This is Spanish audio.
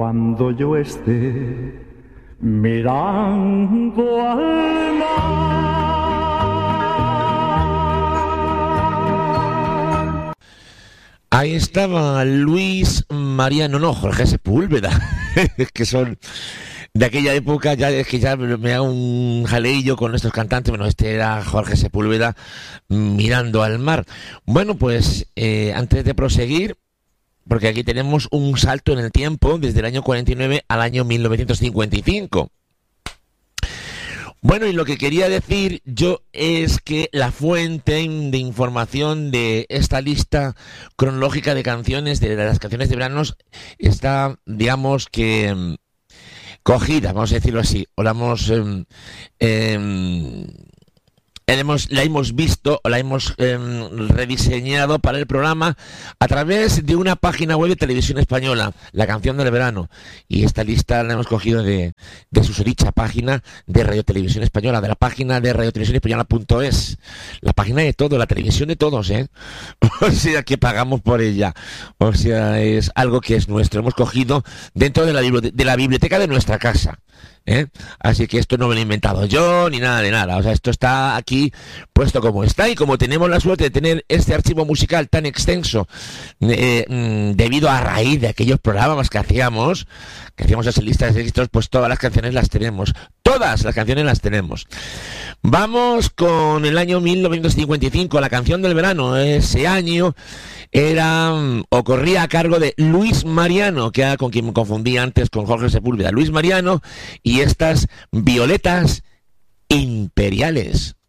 Cuando yo esté mirando al mar. Ahí estaba Luis Mariano, no, Jorge Sepúlveda, que son de aquella época. Ya es que ya me hago un jaleillo con estos cantantes. Bueno, este era Jorge Sepúlveda, Mirando al mar. Bueno, pues antes de proseguir, porque aquí tenemos un salto en el tiempo desde el año 49 al año 1955. Bueno, y lo que quería decir yo es que la fuente de información de esta lista cronológica de canciones, de las canciones de verano, está, digamos que, cogida, vamos a decirlo así, o la hemos visto o la hemos rediseñado para el programa a través de una página web de Televisión Española, La Canción del Verano, y esta lista la hemos cogido de su dicha página de Radio Televisión Española, de la página de radiotelevisiónespañola.es, la página de todo, la televisión de todos, o sea, que pagamos por ella, o sea, es algo que es nuestro, hemos cogido dentro de la biblioteca de nuestra casa. Así que esto no me lo he inventado yo ni nada de nada, o sea, esto está aquí puesto como está, y como tenemos la suerte de tener este archivo musical tan extenso debido a raíz de aquellos programas que hacíamos esas listas de éxitos, pues todas las canciones las tenemos, todas las canciones las tenemos. Vamos con el año 1955, la canción del verano. Ese año corría a cargo de Luis Mariano, que era con quien me confundí antes con Jorge Sepúlveda. Luis Mariano y estas Violetas Imperiales.